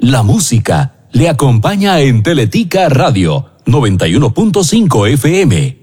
La música le acompaña en Teletica Radio 91.5 FM.